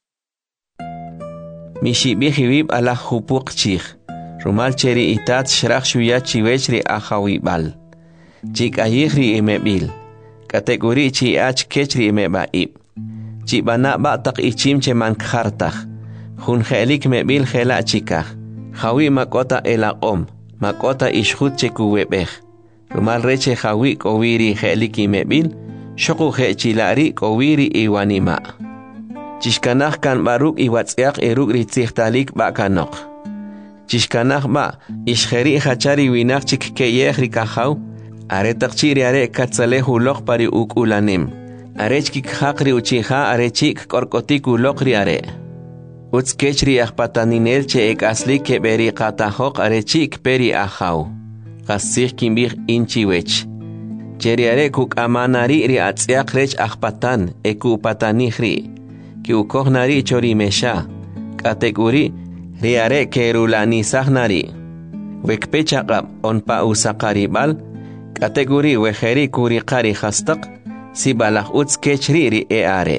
Speaker 2: Mishibihibib ala hupuk chich. Rumal cheri itat shrach shuya chiwech ri ahawibal. Chik ayih ri imebil. Kategori chi ach kech ri imebaib. Chik bana batak ichim che man khartak. Hun helik mebil hela chikah. Hawi makota elaqom. Makota ishhut che kuwebeh. Rumal reche hawi kowiri helik imebil. Shoku he chilari kowiri iwanima. Chishkanach kan baruk iwatziak eruk ritzichtalik bakanok. Chishkanach ba, ishgeri hachari winak chik keyeh rikahaw, aretak chiri are katzaleh ulok pari uk ulanim. Arechkik hakri uchiha arechik korkotik ulok ri are. Utskechri ahpataninel che ek asli ke beri katahok arechik peri ahaw. Kasih kimbir inchiwech. Cheri are kuk amanari ri atziak rech ahpatan eku patanihri. Ki ukohnari chori mesha. Kategori riare kerulani sahnari. Wekpechaqab onpa usakaribal. Kategori wejeri kurikari hastak. Si balak uts kechriri e are.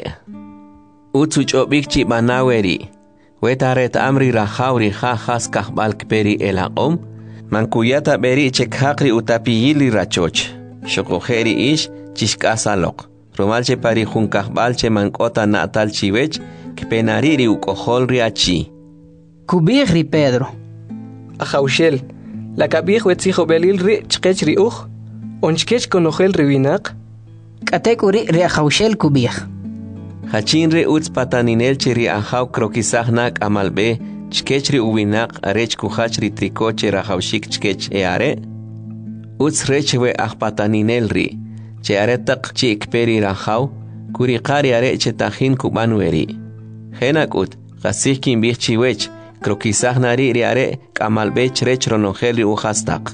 Speaker 2: Utsuchobik chi banaweri. Wetaret amri rahawri ha has kahbalk peri elaqom. Mankuyata beri chekhakri utapiyili rachoch. Shokojeri ish chishkasalok. Romalche pari junkahbalche mankota natal chiwech, kpenariri ukohol riachi.
Speaker 1: Kubih ri Pedro.
Speaker 3: Ajaushel, la kabih wetzijo belil ri chkech ri uj, onchkech konojel riwinak.
Speaker 1: Kategori ri ajaushel kubih.
Speaker 2: Hachin ri utz pataninel ri ajaw krokisahnak amalbe, chkech ri uwinak arech kuhach ri trikoche rajaushik chkech eare. Utz rechwe ajpataninel ri. Che aretak chi ikperi rahaw, kuri qari are che tajin kubanweri. Henakut, gasih kimbih chiwech, krokisah nari ri are kamalbech rech ronogeli uhastak.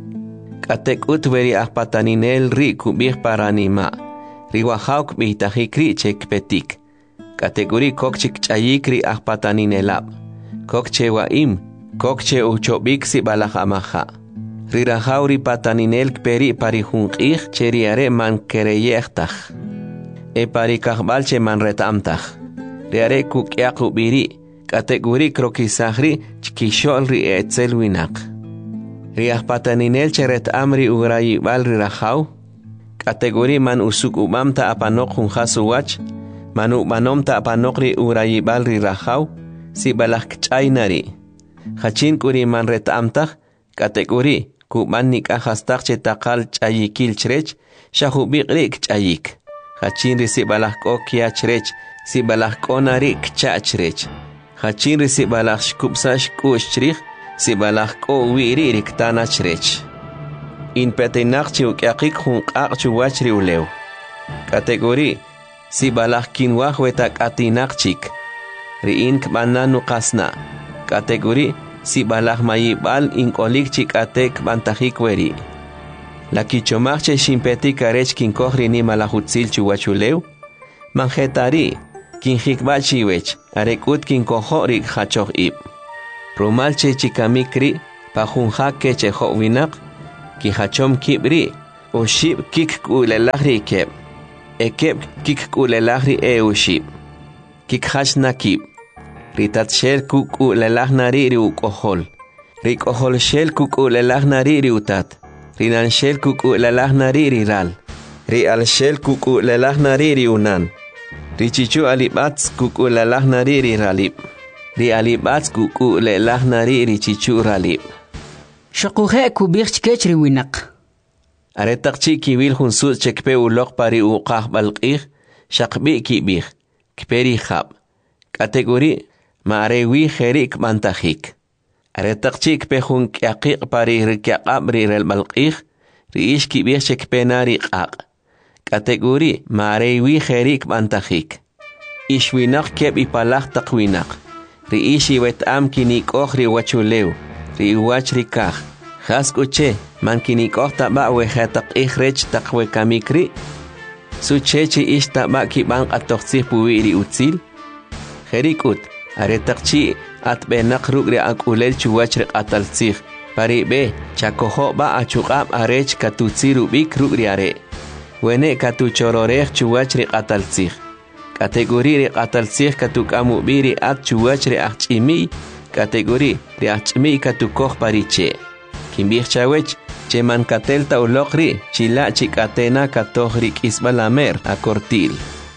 Speaker 2: Katek ut veri ahpataninel ri kubih paranima. Riwahaw kbih tajikri che kpetik. Kategori kokchik chayik ri ahpataninelab. Kokche waim, kokche uchobik si balahamaha. Rirahauri pataninel peri pari junqih cheriare man kereyechtaj. E pari kahbal che man retamtaj. Riare kukyaku biri, kategori krokisahri chkishol ri etzel winak. Riah pataninel cheret amri urayibal rirahaw. Kategori man usuk umamta apanok junjasuwach. Manu manomta apanok ri urayibal rirahaw. Si balak chaynari. Hachin kuri man retamtaj. Kategori kuman nikahastak che takal chayikil chrech, shahubik rik chayik. Hachin risi balak ko kia chrech, si balak ko narik cha chrech. Hachin risi balak shkupsash kush chrich, si balak ko wiri riktana chrech. In petenak chi ukyakik hunkak chuwach riulew. Kategori, si balak kinwah wetak atinak chik. Riin kbana nukasna. Kategori, si balak mayibal inkolik chikatek bantajik weri. La kichomachche shimpetik arech kinkohri ni malahutzil chuwachulew. Manjetari, kinjikbachiwech, arekut kinkohorik hachoh ib. Romalche chikamikri, pajunja keche ho winak ki hachom kibri o shib kik kulelahri keb ekeb kik kulelahri e o shib kik hashna kib ritat shel kukulellahnari ri ukohol rikohol shel kukulellahnari ri utat rinan shel kukulellahnari ri ral ri al shel kukulellahnari ri unan richichu alibats kukulellahnari ri ralib ri alibats kukulellahnari ri chichu ralib
Speaker 1: shaquje kubirch kechri winak
Speaker 2: aretaqchi kibil hunsu chekpe uloq pari uqah balqih shaqbi kibih kperi khab kategori maarewi kherik mantajik aretaqchi kpe hun kyaqiq pari rikaqab ri rel balqih riish kibih chekpe nari qaq kategori maarewi kherik mantajik ishwinak keb ipalaq taqwinak riishi wetam kinikoh ri wachulew ri wach rikah khaskuche man kinikoh taba we khataq ikhrech taqwe kamikri suchechi ish taba kibang atoqsi puwiri utsil kherikut aretaqchi atbenaq rugri akulel chuwach riqatalsig paribe chakoho ba achuqab arech katutsiru bik rugri are wene katuchororech chuwach riqatalsig kategori riqatalsig katukamu biri at chuwach riachimi kategori riachimi katukoh pariche kimbih chawech che man katelta uloqri chila chikatena katohri kisbalamer a cortil.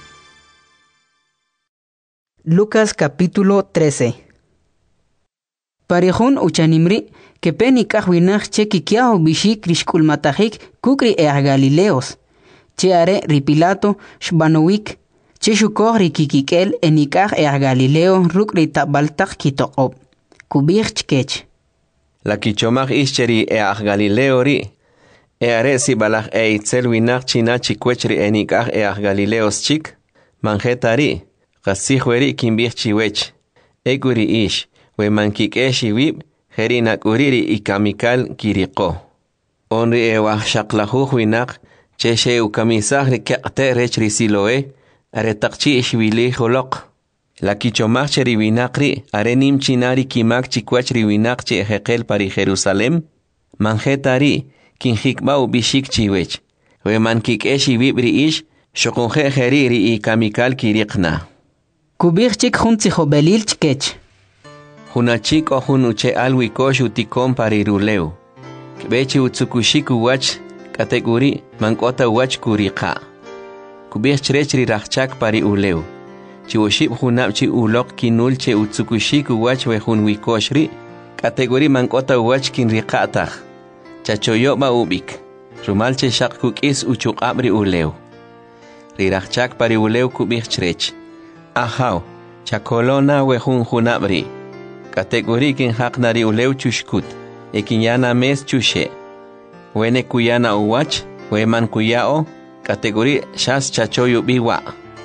Speaker 1: Lucas capítulo trece. Parejón uchanimri que peni kahwinach che kikiao bishi krishkulmatahik kukri e Galileos che are ripilato shbanowik che shukohri kikikel enikah e Galileo rukri tabaltak kitoqob kubich chkech
Speaker 2: la kichomach ischeri e ach Galileo ri e are si balach e itzel winach china chikwechri enikah e ach Galileos chik manjetari qasihweri kimbich chiwech eguri ish we mankikeshi wib herina kuriri ikamikal kiriko onri e wah shaqlahu winach che she ukamisah ri kaqte rechri siloe are taqchi ishwili kholoq la kichomach cheri winaqri are nim chinari kimak chikwachri winaqchi ejeqel pari Jerusalem manjetari kinjikba ubishik chiwech we mankikeshi wibri ish shoqonje heriri ikamikal kiriqna
Speaker 1: kubich chik junti jobelil chkech
Speaker 2: hunachik o hunuche alwi koshu tikom pari ruleu kbechi utsukushiku wach kategori mankota wach kuriqa kubich chrechri rachak pari uleu chiwoshib hunapchi ulok kinul che utsukushiku wach we hun wikoshri kategori mankota wach kin riqatah chachoyo ba ubik rumal che shaqkuk is uchuqabri uleu rirachak pari uleu kubich chrech ahaw chakolona we hun hunabri kategori kin haqnari uleu chushkut ekinyana mes chushe wene kuyana uwach we man kuyao kategori shas chachoyo biwa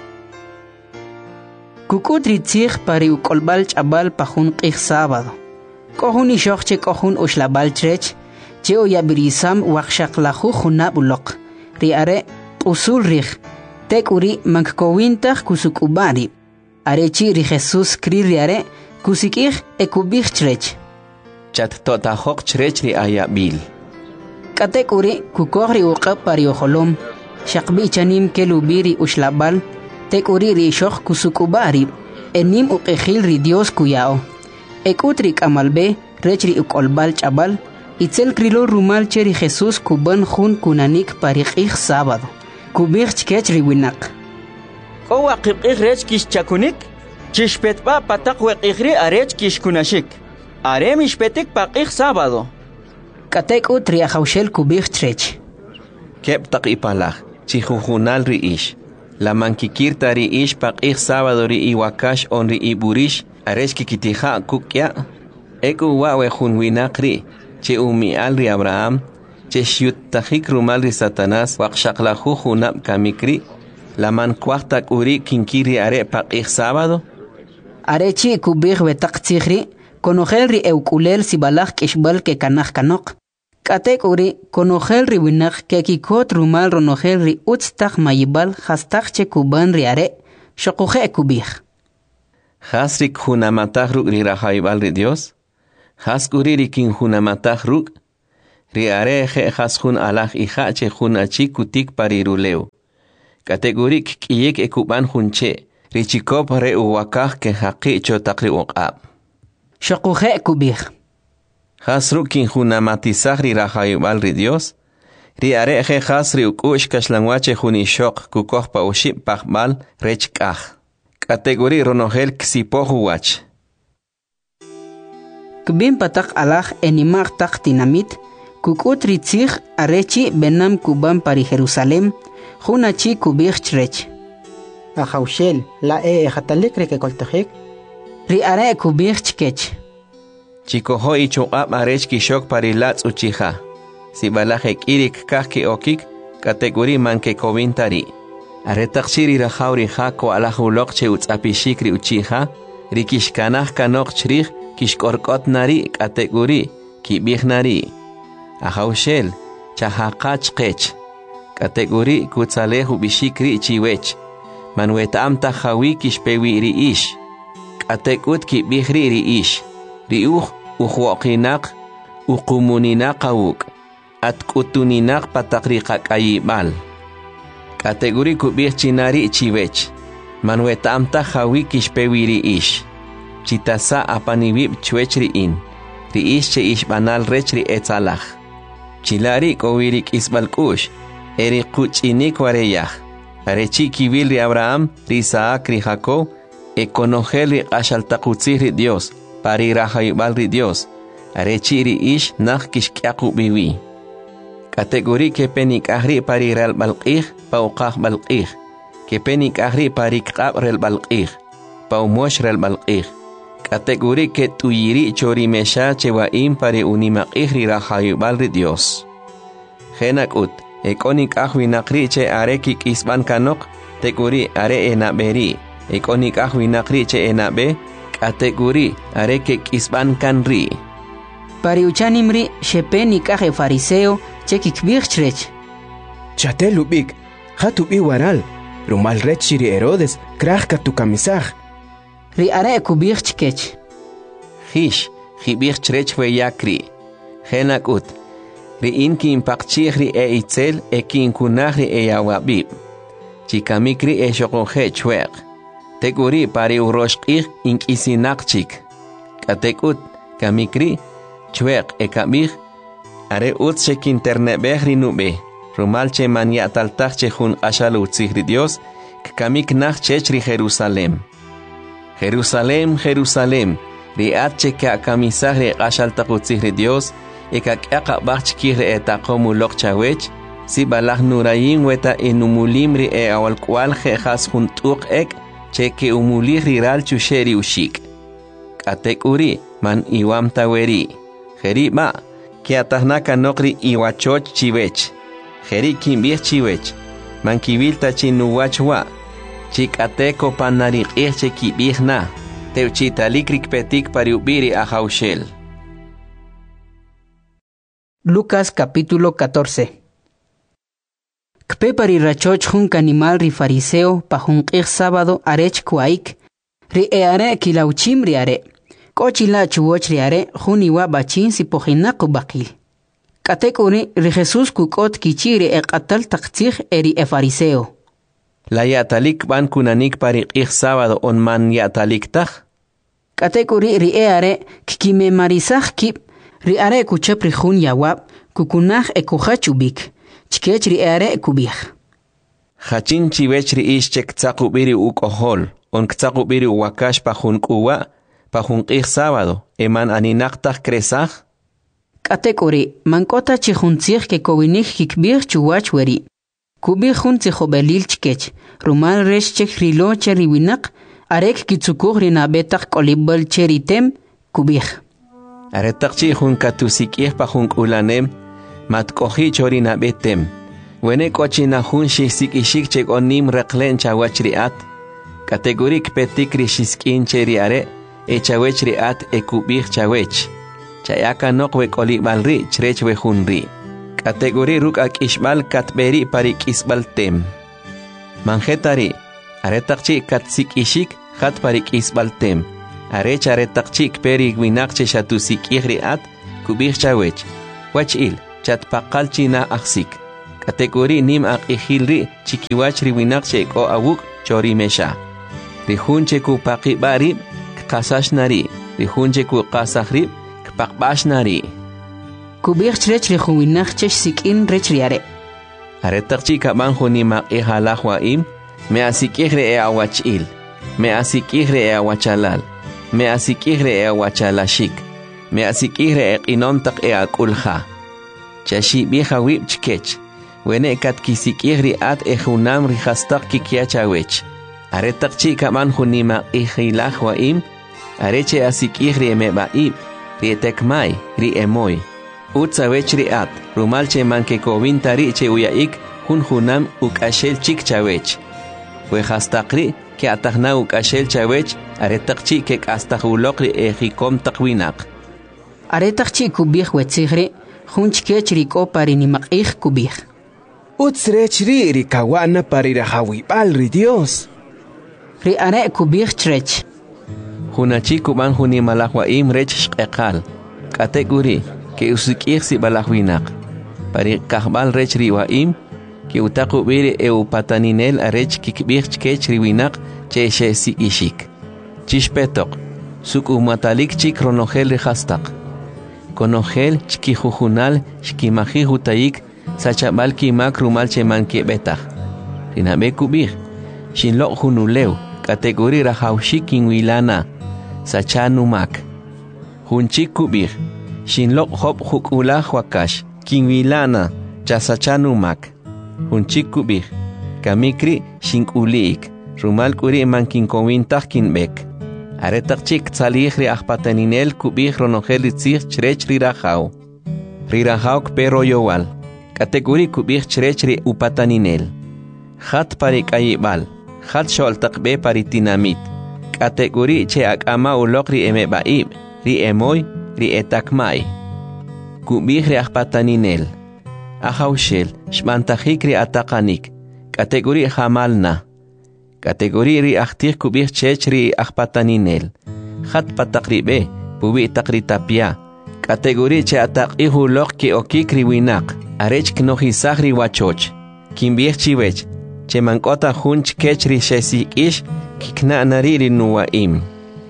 Speaker 1: kukutri tzig pari ukolbal chabal pajun qih sábado kohun ishokh che kohun ushlabal trech che oyabirisam waqshaqlahu hunab uloq riare usul rih tekuri mankowintah kusukubari arechi ri Jesus kri riare kusikih ekubih trech
Speaker 2: chat tota hok trech ri ayabil
Speaker 1: katekuri kukohri uqab pari oholom shaqbi chanim kelubiri ushlabal tekuri ri shokh kusukubari enim uqihil ri Dios kuyao ekutri kamalbe rechri ukolbal chabal itzel krilo rumal cheri Jesus kuban jun kunanik pari qih sábado kubih chkech ri winak
Speaker 4: o waqib qih rech kish chakunik chishpetba pataq weqihri arech kish kunashik are mishpetik paqih sábado
Speaker 1: katek utri ahawshel kubih trech
Speaker 2: keb taq ipalaj chijujunal ri ish la mankikirta ri ish paqih sábado ri iwakash on ri iburish arech kikitija kukya eku wa we jun winaqri che umial ri Abraham che shyuttajik rumal ri Satanás waqshaqlahu junab kamikri la man kuaqta uri kinkiri are paqih sábado
Speaker 1: arechi kubih betaq tzigri konojel ri eukulel sibalaj kishbal ke kanaj kanok katek uri konojel ri winaq ke kikot rumal ronojel ri utztaj mayibal hastaj che kuban ri are shoquje kubih
Speaker 2: hasrik hunamatah ri rahaibal ri Dios Haskuri rikin hunamatah ruk, riare je haskun alah iha che hunachi kutik pariruleu. Kategorik kiyek ekuban hunche, richikop re uwakah ke haqi chotakri uqab.
Speaker 1: Shokuje kubih.
Speaker 2: Hasrukin hunamatisah ri rahayubal ri Dios, riare je hasri ukush kashlangwache hunishok kukoh pa uship pahbal rechkah. Kategori ronogel ksipohu wach.
Speaker 1: Kubin patak alah enimag tak tinamit, kukut ritzich arechi benam kuban pari Jerusalem, hunachi kubih chrech.
Speaker 10: Ajaushel, la e ejatalik rekekoltejek.
Speaker 1: Ri are kubih chkech.
Speaker 2: Chikoho ichuqab arech kishok pari lats uchiha. Si balajek irik kahki okik, kategori manke kovintari. Aretakshiri rahauri hako alahulok che utzapishikri uchiha, rikishkanah kanok chrich, kishkorkot nari kategori kibih nari. Ajaushel chahaqach qech kategori kutzalehu bishikri chiwech manwetam tahawi kishpewi riish katekut kibihri riish riuh uhuoqinak uqumuninaq awuk atkutuninak patakriqak ayibal kategori kubih chinari chiwech manwetam tahawi kishpewi riish chitasa apanibib chwech riin riish che ishbanal rech ri etzalach Chilari kowirik isbalkush, eri kuchinik wareyah. Arechi kibil ri Abraham, ri Isaac, ri Jacob, ekonogel ri ashaltakutzih ri Dios, pari rahayubal ri Dios. Arechi ri ish nach kishkiaku biwi. Kategori ke penik ahri pari rel balqih, pauqah balqih. Ke penik ahri pari kqab rel balqih, paumosh rel balqih. Kategori que tuyiri chori mesha chewaim pare unimaqih ri rahayubal ri Dios. Genakut, ekonik ahwinakri che are kik isban kanok, teguri are enaberi, ekonik ahwinakri che enabe, kategori are kik isban kanri.
Speaker 1: Pari uchanimri shepenik ahe fariseo che kikbir chrech.
Speaker 11: Chate lubik, hatubi waral, rumal rech shiri Herodes, krach katu kamisach.
Speaker 1: Ri are kubih chkech.
Speaker 2: Hish, hibih chrech we yakri. Genakut. Ri inki impakchih ri e itzel e kinkunah ri e yawabib. Chikamikri e shokohe chweq. Teguri pari uroshqih inkisinakchik. Katekut, kamikri, chweq e kabih. Are ut shek internebeh ri nube. Rumal che manya taltach che hun ashalu tzih ri Dios. Kamik nach chech ri Jerusalem. Jerusalem, Jerusalem, riat cheka kamisah re qashal taqutzih re Dios, eka k'aqa bach chkih re etaqomu lok chawech, si balah nurayin weta enumulim re e awal kwal khas juntuq ek, cheke umulih riral chusheri ushik. Katek uri, man iwam taweri. Jeri ma, kiatahna kanokri iwachoch chiwech. Jeri kimbih chiwech, man kibil tachinuwachwa. Chikateko panarik eche kibihna, teuchitalik rikpetik pariubiri ajaushel.
Speaker 1: Lucas capítulo catorce. Kpe parirachoch jun animal ri fariseo pa jun qih sábado arech kuaik, ri eare kilauchim ri are, kochila chuwoch ri are jun iwa bachin si pojinaku bakil. Katekuri ri Jesus kukot kichiri e qatal taqtzih eri e fariseo.
Speaker 2: La yatalik ban kunanik pari qih sábado on man yatalik taj.
Speaker 1: Katekuri ri eare kikime marisaj kip ri are kuchap ri jun yawab kukunaj e kuchachubik chkech ri are kubih.
Speaker 2: Hachin chivech ri ish chek tzakubiri ukohol on ktzakubiri wakash pa jun kuwa pa jun qih sábado eman aninak taj kresaj.
Speaker 1: Katekuri mankota chihuntzih ke kowinik kikbir chuwach weri. Kubi jun tzihobelil chkech, rumal resh chek rilo cheri winak, arek kitsukuh rinabetak kolibel cheritem, kubih.
Speaker 2: Aretak chi jun katusik pa jun ulanem, matkohi chorinabetem. Wene kochina jun shisik ishik chek onim reklen chawachriat, kategorik petik rishiskin cheri are, e chawechriat e kubih chawech. Chayaka nokwe kolibalri chrech we junri. Kategori ruk ak ishbal katberi parik isbal tem. Manjetari, aretakchi katsik ishik hat parik isbal tem. arech aretaqchik peri winaqche shatusik ihriat kubih chawech wachil chat paqalchina aksik kategori nim ak ihilri chikiwachri winaqche ko awuk chori mesha rihunche ku paqi bari kasashnari rihunche ku qasahri paqbashnari
Speaker 1: kubih chrech rihunaqche sikin rechriare
Speaker 2: aretaqchik abanjo nima ihalahwaim me asikihre e awachil me asikihre e awachalal me asikihre e awachalashik me asikihre e qinomtaq e akulha chashi biha wib chkech wene kat kisikihri at e hunam rihastaq kikiachawech aretaqchi kaman hunima ihilahwaim areche asikihre me baib rietekmai ri emoy utsawech ri at rumalche manke kovintari che uyaik hun hunam ukashel chik chawech we hastaqri que atahna ukashel chawech aretaqchi que astahuloqri ejikom taqwinaq
Speaker 1: aretaqchi kubih wetzigri hunchkech riko parinimaqih kubih
Speaker 11: utsrechri rikawana parirahawibal ri Dios
Speaker 1: ri are kubih chrech
Speaker 2: hunachi kuban hunimalahwaim rech shqeqal kategori que usikih si balahwinaq pari kahbal rech riwaim que utaku biri e upataninel arech kikbih chkech riwinaq cheshe si ishik chishpetok suk umatalik chik ronogel rihastaq konogel chkijujunal shkimaji hutayik sachabal kimak rumal chemanke betah rinabe kubih shinlo hunuleu kategori rahawshik kinwilana sachanumak hunchik kubih shinlo hop hukula wakash kinwilana chasachanumak hunchik kubih kamikri shinkulik rumal kuri mankin kowintah kinbek aretaqchik tsalih ri ahpataninel kubih ronogel ritzih chrech rirahau rirahau pero yowal kategori kubih chrech ri upataninel khat parik ayibal khat sholtaqbe paritinamit kategori che akama uloq ri emebaib ri emoy ri etakmai kubih ri ahpataninel ahawshel shmantajik ri ataqanik kategori hamalna kategori ri ahtih kubih chech ri ahpataninel khat pataqribe pubi taqri tapia kategori che ataqihu loq ki okik ri winaq arech knohisah ri wachoch kimbih chiwech che mankota hunch kech ri shesikish kikna nari ri nuwaim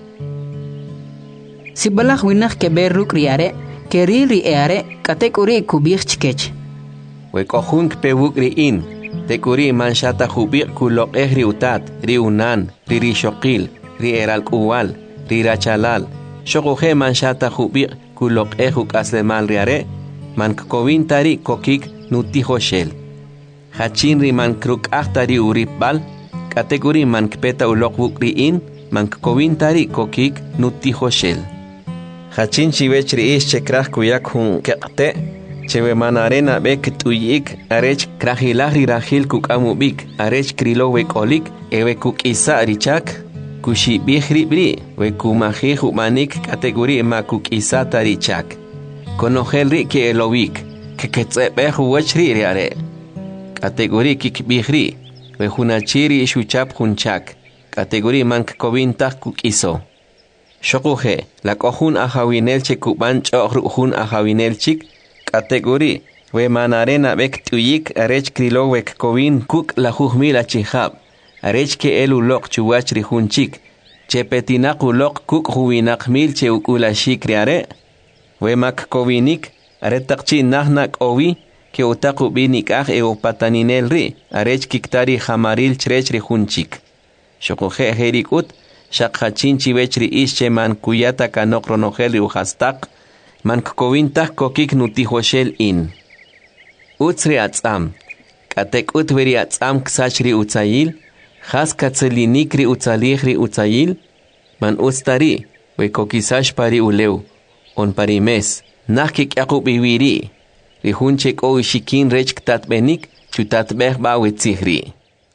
Speaker 1: sibalah winaq keberruk riare keri ri eare kategori kubih chkech
Speaker 2: we kohunk pewuk ri in tekuri manshata hubik kulok eh ri utat ri unan ri ri shokil ri eral kuwal ri rachalal shokuhe manshata hubik kulok eh ukaslemal riare man kovintari kokik nuti hoshel hachin ri man kruk ahtari uripbal kategori man kpeta ulok wuk ri in man kovintari kokik nuti hoshel hachin chiwech ri ish chekrah kuyak hun kekte chewe manarena bek tuyik arech krahilahri rahil kukamubik arech krilo wekolik ewe kukisa richak kushi bihri bri we kumahi humanik kategori ma kukisa tarichak konohelri ke elowik ke ketsebe huwachri riare kategori kik bihri we hunachiri shuchap hunchak kategori mank kovinta kukiso shokuhe la kohun ahawinel che kuban chohru hun ahawinel chik kategori we manarena bek tuyik arech krilo wek kovin kuk la juhmila chihab arech ke elu lok chuwach ri hunchik che petinak ulok kuk huwinak mil che ukula shikriare we mak kovinik aretaqchi nahnak owi ke utaku binik ah e upataninel ri arech kiktari hamaril chrech ri hunchik shokuhe herikut shakhachin chiwech ri ische man kuyata kanok ronogel ri uhastaq man kovintah kokik nuti hoshel in utsri atzam katek utveri atzam ksachri utzayil khas katselinik ri utzalih ri utzayil man ustari we kokisash pari uleu on parimes nakik yaqub iwiri ri hunchek o shikin rech tatbenik chutatbeh ba wetzihri.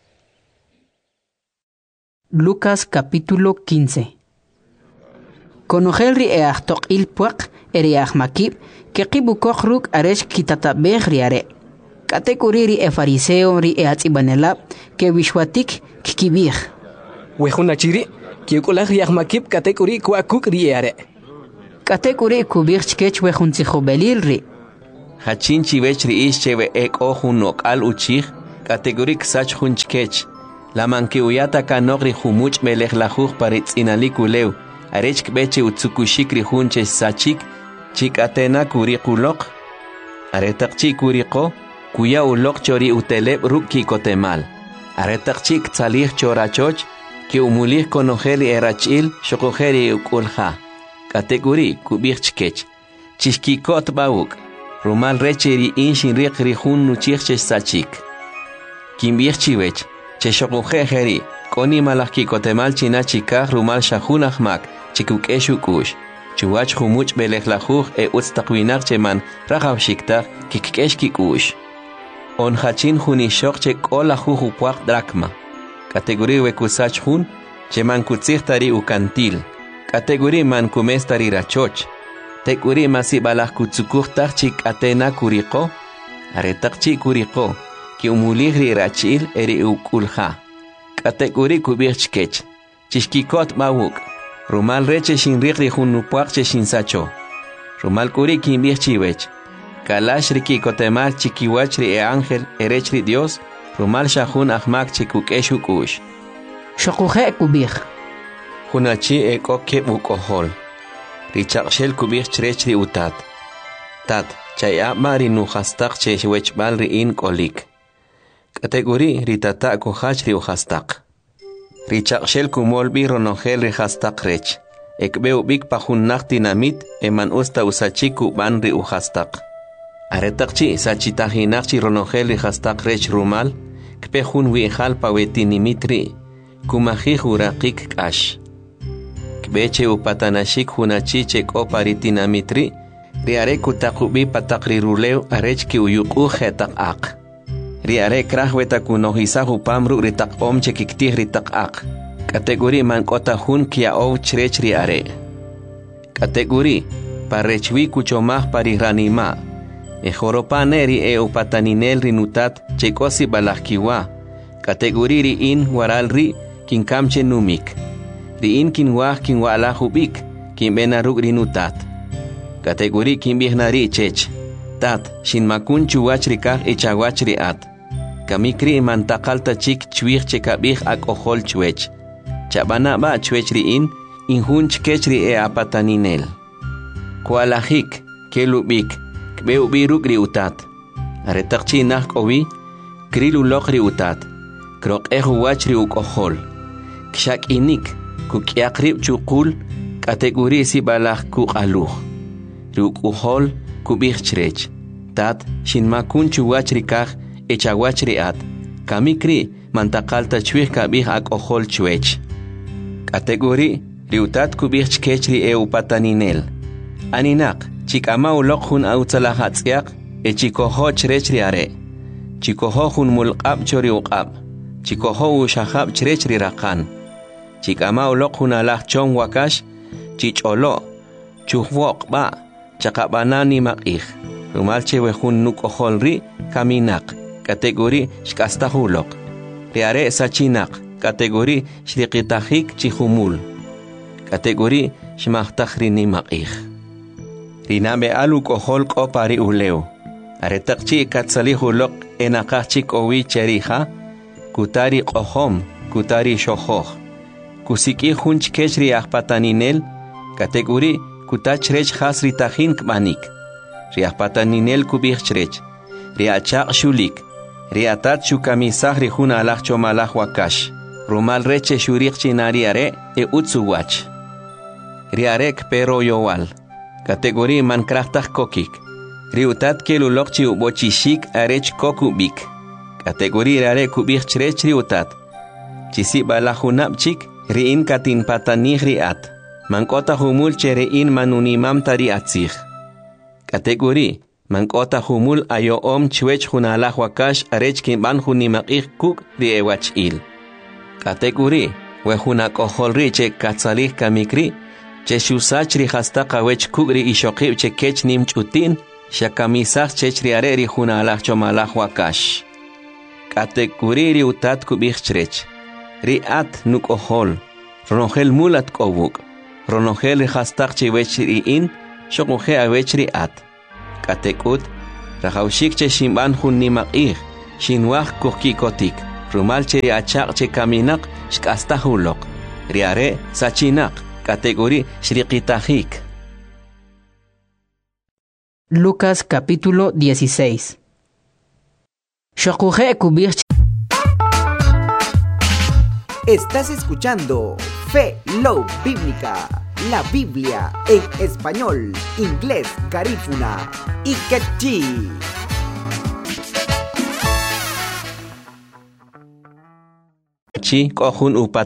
Speaker 1: Lucas capítulo quince. Conogel ri eachtok il puak eriach makib que kibukoch ruk aresh kitatabeh riare. Kategori ri e fariseo ri e atzibanela que wishwatik kikibih.
Speaker 3: Wehunachiri Kiukulak yahmakip katekuri kuakuk riare.
Speaker 1: Katekuri kubirch kech we juntijo belil ri.
Speaker 2: Hachin chivech ri ish chewe ek ohun nok al uchich, kategori ksach hunch kech. La manke uyata kanogri humuch melech lajuj paritz inalikuleu. Arech kbeche utsukushik ri hunche sachik, chik atena kuri kulok. Aretak chik kuriko, kuya ulok chori uteleb ruk kikotemal. Aretak chik tsalih chorachoch, ki umulih konojeli erachil, shokojeri ukulha. Kategori kubich kech. Chishkikot bauk. Rumal recheri inshin riq rihun nuchich sachik. Kimbich chiwech, cheshokojeri, koni malaki kotemal china chikah rumal shahunah mak, chikukeshu kush. Chuwach humuch belech lajuj e utstakwinaq cheman rajaw shiktaj kikkesh kikush. On hachin junishok che kola juju puaq dracma. Kategori wekusach jun, cheman kutzijtari ukantil. Kategori man kumestari rachoch. Tekuri masi balaj kutsukuhtaj chik atena kuriko. Aretak chik kuriko, ki umulihri rachil eri ukulha. Kategori kubich kech. Chishkikot bawuk. Rumal reche shin rikri junupuak che shin sacho. Rumal kuri kimbich chiwech. Kalash riki kotemal chikiwachri e ángel erechri Dios. Rumal shahun ahmak chikukeshu kush.
Speaker 1: Shokuje kubich.
Speaker 2: Hunachi e kokep ukohol. Richakshel kubich chrechri utat. Tat, chay amari nuhastak che wechbal ri in kolik. Kategori ritata kohachri uhastak. Richakshel kumolbi ronogel ri hastak rech. Ekbeu bik pahun dinamit eman usta usachiku ban ri uhastak. Aretakchi sachitahinakchi ronogel ri hastak rech rumal. Kpehun wihal pawetinimitri. Kumahij uraqik kash. Kbeche upatanashik hunachiche koparitinamitri. Riare kutakubi patakri ruleu arech ki uyuku hetak ak. Riare krahweta kunohisahu pamru ritak om chekiktih ritak ak. Kategori man kota hun kia ou chrech riare. Kategori parechwi kuchomah pariranima. E joropaneri e upataninel rinutat chekosi balahkiwa. Kategori ri in waral ri kinkamche numik. Ri in kinwah kinwalahubik kinbenaruk rinutat. Kategori kinbihnari chech. Tat shinmakun chuwach rikah echawach riat. Kamikri mantakalta chik chwich chekabih ak ohol chwech. Chabana ba chwech ri in inhun chkech ri e apataninel. Kualahik kelubik kbeu biruk ri utat. Aretakchi nah kowi krilulok ri utat. Krok ehu wach ri uk ohol. Kshak inik kukiak rib chukul kategori si balah kuk aluh. Ri uk ohol kubih chrech. Tat shinmakun chuwach rikah echawach riat. Kamikri mantakalta chwich kabih ak ohol chwech. Kategori riutat kubih chkech ri e upataninel. Aninak chikama ulok hun autzalahatzyak e chikoho chrech riare. Chikoho hun mulqab chori uqab. Chikoho ushahab chrech ri rakan. Chikama ulok hun alah chong wakash chicholo chuhwok ba chakabanani makih. Rumalche wehun nuk ohol ri kaminak. Kategori shkastahulok. Riare sachinak. Kategori shriqitahik chihumul. Kategori shmahtahrini makih. Rinabe alu kohol kopari uleu. Aretakchi katsalihulok enakachik owi cheriha. Kutari kohom, kutari shohoh. Kusiki hunch kechri ahpataninel. Kategori kutachrech hasri tahin kmanik. Riahpataninel kubih chrech. Riachak shulik. Riatat shukamisah rihun alah chomalah wakash. Rumal reche shurik chinariare e utsuwach. Riarek pero yowal. Kategori man kraftah kokik. Riutat kelulok chi ubochishik arech kokubik. Kategori riare kubik chrech riutat. Chisi balahunap chik riin katin patanih riat. Mankota humul che riin manunimam tari atzih. Kategori mankota humul ayo om chwech hunalah wakash arech kimban hunimakih kuk riewach il. Kategori wehunak oholri che katsalih kamikri che shusach ri hasta kawech kugri ishokib che kech nim chutin shakamisah chech riare ri hunalah chomalah wakash. Kategori ri utat kubich chrech. Ri at nuk ohol. ronogel mulat kowuk, ronogel rihastak chiwechri in, shokuhe awechri at. Katekut, rahaushik che shimban hun nimak ih, shinwah kuhkikotik, rumal che achak che kaminak, shkastahulok, riare sachinak, kategori shrikitajik.
Speaker 1: Lucas capítulo dieciséis. Shokuhe kubir.
Speaker 12: Estás escuchando Fe Low Bíblica, la Biblia en español, inglés, garífuna y quechí.
Speaker 2: Chi kohun upat